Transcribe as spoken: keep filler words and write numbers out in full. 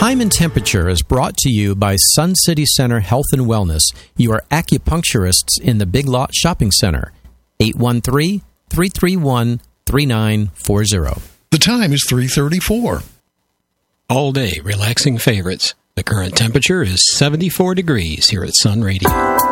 Time and Temperature is brought to you by Sun City Center Health and Wellness. You are acupuncturists in the Big Lot Shopping Center. eight one three, three three one, three nine four zero. The time is three thirty-four. All day relaxing favorites. The current temperature is seventy-four degrees here at Sun Radio.